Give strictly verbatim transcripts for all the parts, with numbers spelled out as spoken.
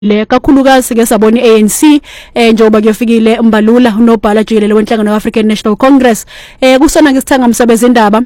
le kakhulukazi ke sabona i-A N C eh njengoba kuyofikile Mbalula unobhala jikelele wenhlangano African National Congress eh kusona ngisithanga umsebenzi indaba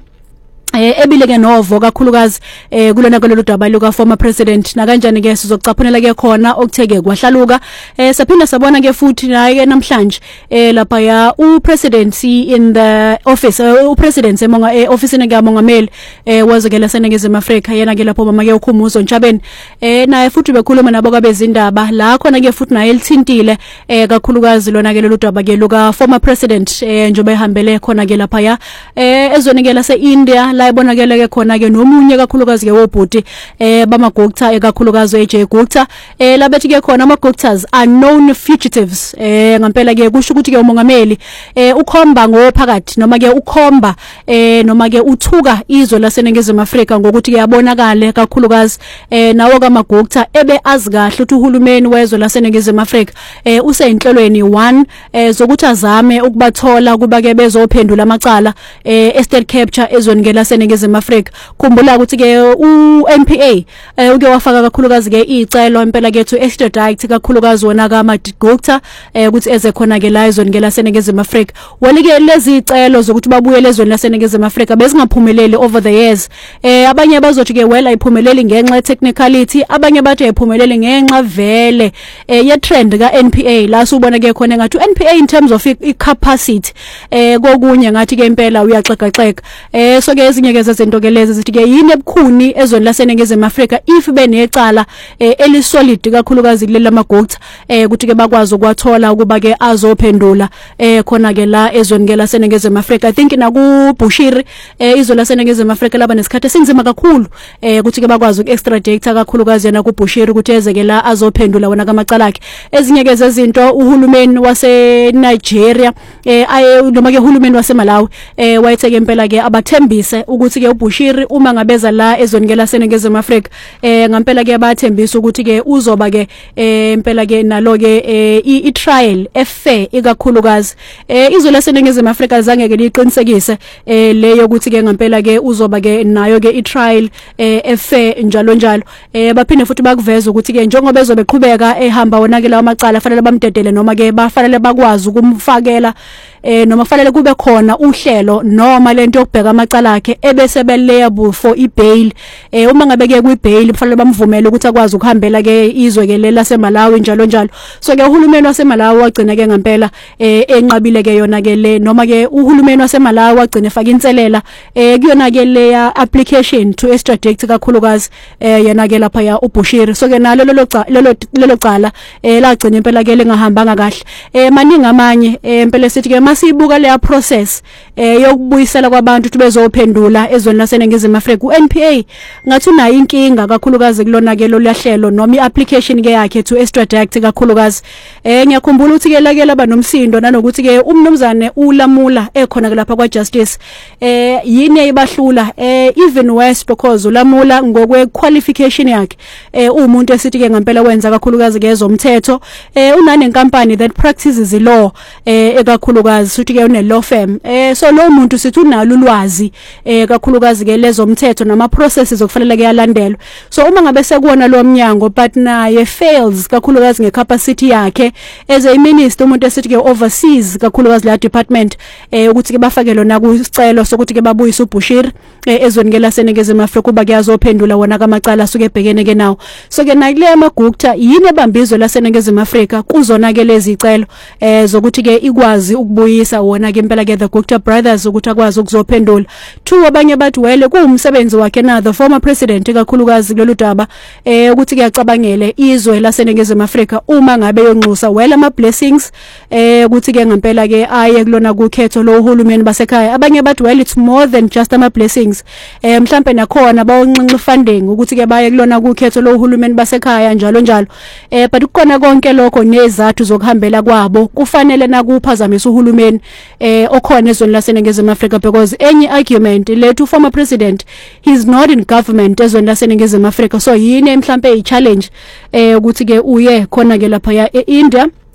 eh ebileke novo kakhulukazi eh kulona kololu daba luka former president na kanjani ke sizokucaphunela ke khona okutheke kwahlaluka eh saphinda sabona ke futhi naye ke namhlanje eh lapha ya u presidency in the office uh, u president emonga eh office ne kamongameli eh wazekela seNingizimu Afrika yena ke lapho mama ke ukhumuzo Ntshabeni eh naye futhi bekhuluma nabo kwabezindaba la khona ke futhi naye elithintile eh kakhulukazi lona ke lolu daba ke luka former president eh njobe ehambele khona ke lapha ya eh ezonikela se-India la ibonakele ke khona ke nomunye kakhulukazi ke wobhuti eh bamagokta ekakhulukazi eJ Gupta eh labethi ke khona amagoktas are known fugitives eh ngempela ke kusho ukuthi ke umongameli eh ukhomba ngophakathi noma ke ukhomba eh noma ke uthuka izwe laseNingizimu Afrika ngokuthi ke yabonakala kakhulukazi eh nawo kamagokta ebe azi kahle ukuthi uhulumeni wezwe laseNingizimu Afrika eh useyinhlelweni one eh zokuthi azame ukubathola kuba ke bezophendula amacala eh estate capture ezoningela seNingizimu Afrika khumbula ukuthi ke u-N P A eh uke wafaka kakhulukazi ke icelo impela kethu extradite kakhulukazi wona kaMagokta eh ukuthi eze khona ke la ezoningela seNingizimu Afrika walike lezi icelo zokuthi babuyele ezweni laseNingizimu Afrika bezingaphumeleli over the years eh abanye bazothi ke well ayiphumeleli ngenxa technicality abanye bathi ayiphumeleli ngenxa vele eh ye trend ka N P A la subona ke khona ngathi N P A in terms of i capacity eh kokunye ngathi ke impela uyaxeka xeka eh so ke ezinye ke zezinto ke lezi zithi ke yini ebukhuni ezweni laseNingizimu Afrika if benecala eh, elisolid kakhulukazi kuleli lamagokta eh ukuthi ke bakwazi ukwathola ukuba ke azophendula eh khona ke la ezweni ke laseNingizimu Afrika I think na ku Bushiri eh izwe laseNingizimu Afrika laba nesikhathi esinzima kakhulu eh ukuthi ke bakwazi uku-extradite kakhulukazi yana ku Bushiri ukuthi eze ke la azophendula wona kamacala akhe ezinye ke zezinto uhulumeni wase Nigeria eh aye noma ke uhulumeni wase Malawi eh wayetheke impela ke abathembise ukuthi ke uBushiri uma ngabeza la ezweni ke laseNingizimu Afrika eh ngempela ke bathembisa ukuthi ke uzoba ke eh impela ke nalo ke i trial efair ikakhulukazi eh izwe laseNingizimu Afrika zange ke liqinisekise eh leyo ukuthi ke ngempela ke uzoba ke nayo ke i trial eh efair njalo njalo eh baphinde futhi bakuveza ukuthi ke njengoba ezobe qhubeka ehamba wona ke lawa macala fanele bamdedele noma ke bafanele bakwazi ukumfakela eh noma fanele kube khona uhlelo noma lento yokubheka amacala akhe ebese beliable for ibail eh uma ngabe ke kuibail kufanele bamvumele ukuthi akwazi ukuhambela ke izwe ke lela seMalawi njalo njalo so ke uhulumeni waseMalawi wagcina ke ngempela eh enqabile ke yona ke le noma ke uhulumeni waseMalawi wagcina efaka inselela eh kuyona ke le application to extradite kakhulukazi eh yena ke lapha ya uBushiri so ke nalo lelo lelo lelo cala eh lagcina impela ke lengahambanga kahle eh maningi amanye eh impela sithi ke masibuka le process eh yokubuyisela kwabantu ukuthi bezophendula ezweni laseNingizimu Afrika u-N P A ngathi unayo inkinga kakhulukazi kulona ke lo lahlelo noma iapplication ke yakhe to extradite kakhulukazi eh ngiyakhumbula ukuthi ke lake laba nomsindo nanokuthi ke umnumzane ulamula ekhona ke lapha kwa justice eh yini eyibahlula eh even worse because ulamula ngokwe qualification yakhe eh umuntu esithi ke ngempela wenza kakhulukazi ke ezomthetho eh unane inkampani that practices the law eh ekakhulukazi sithi ke une law firm eh so lo muntu sithi unalo ulwazi eh kakhulukazi ke lezomthetho nama processes okufanele ke yalandelwe so uma ngabe sekuona lo mnyango but naye fails kakhulukazi ngecapacity yakhe as a minister umuntu esithi ke overseas kakhulukazi la department eh ukuthi ke bafake lona kusicelo sokuthi ke babuyise uBushiri eh, ezweni ke laseNingizimu Afrika kuba kuyazophendula wona kamacala asuke ebhekene ke nawo so ke nakule amagokta yini ebambizwe laseNingizimu Afrika kuzona ke lezi icelo eh zokuthi ke ikwazi ukubuyisa wona ke impela ke the Gupta brothers ukuthi akwazi ukuzophendula two abanye bathi wele kuumsebenzi wakhe na the former president kakhulukazi kulolu daba eh ukuthi kuyacabangele izwe laseNingizimu Afrika uma ngabe yonxusa wele ama blessings eh ukuthi ke ngempela ke aye kulona kukhetho lo uhulumeni basekhaya abanye bathi well it's more than just ama blessings eh mhlambe nakhona bawonxenxa funding ukuthi ke baye kulona kukhetho lo uhulumeni basekhaya njalo njalo eh but ukona konke lokho nezathu zokuhambela kwabo kufanele nakuphazamisa uhulumeni eh okhona ezweni laseNingizimu Afrika because enye argument lethu former president he's not in government ezweni laseNingizimu Afrika so yini mhlambe i challenge eh ukuthi ke uye khona ke lapha ya eIndia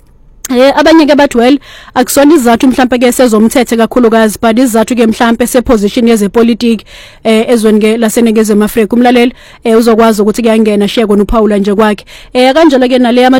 Eh abanye ke bathi well akusona izathu mhlawumbe ke sezomthethe kakhulukazi but izathu ke mhlawumbe seposition yezepolitiki eh ezweni ke laseNingizimu Afrika umlaleli eh uzokwazi ukuthi kuyangena share kona uPaula nje kwakhe eh kanjalo ke nale